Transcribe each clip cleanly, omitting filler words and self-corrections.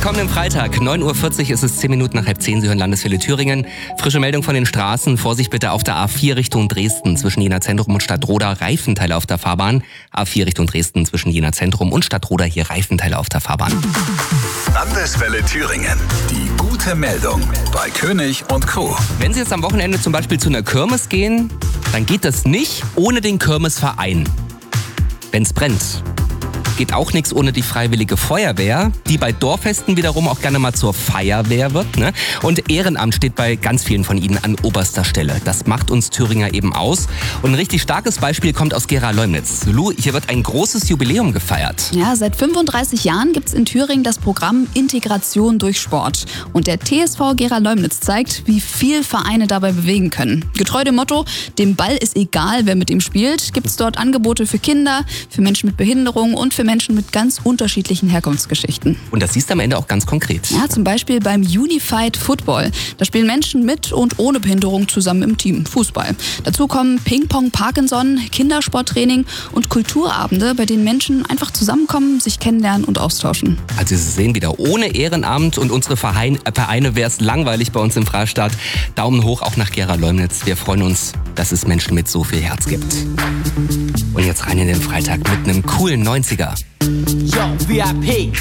kommenden Freitag, 9.40 Uhr ist es 10 Minuten nach 9:30. Sie hören Landeswelle Thüringen. Frische Meldung von den Straßen. Vorsicht bitte auf der A4 Richtung Dresden zwischen Jena Zentrum und Stadtroda. Reifenteile auf der Fahrbahn. A4 Richtung Dresden zwischen Jena Zentrum und Stadtroda. Hier Reifenteile auf der Fahrbahn. Landeswelle Thüringen. Die gute Meldung bei König und Co. Wenn Sie jetzt am Wochenende zum Beispiel zu einer Kirmes gehen, dann geht das nicht ohne den Kirmesverein. Wenn's brennt. Geht auch nichts ohne die Freiwillige Feuerwehr, die bei Dorffesten wiederum auch gerne mal zur Feuerwehr wird. Ne? Und Ehrenamt steht bei ganz vielen von ihnen an oberster Stelle. Das macht uns Thüringer eben aus. Und ein richtig starkes Beispiel kommt aus Gera-Leumnitz. Lou, hier wird ein großes Jubiläum gefeiert. Ja, seit 35 Jahren gibt es in Thüringen das Programm Integration durch Sport. Und der TSV Gera-Leumnitz zeigt, wie viel Vereine dabei bewegen können. Getreu dem Motto, dem Ball ist egal, wer mit ihm spielt, gibt es dort Angebote für Kinder, für Menschen mit Behinderung und für Menschen mit ganz unterschiedlichen Herkunftsgeschichten. Und das siehst du am Ende auch ganz konkret. Ja, zum Beispiel beim Unified Football. Da spielen Menschen mit und ohne Behinderung zusammen im Team Fußball. Dazu kommen Ping-Pong, Parkinson, Kindersporttraining und Kulturabende, bei denen Menschen einfach zusammenkommen, sich kennenlernen und austauschen. Also Sie sehen wieder, ohne Ehrenamt und unsere Vereine wäre es langweilig bei uns im Freistaat. Daumen hoch auch nach Gera-Leumnitz. Wir freuen uns, dass es Menschen mit so viel Herz gibt. Und jetzt rein in den Freitag mit einem coolen 90er. Yo, VIP.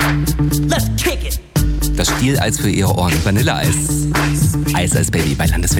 Let's kick it. Das Stieleis für Ihre Ohren. Vanilleeis. Eis Baby bei Landeswelle.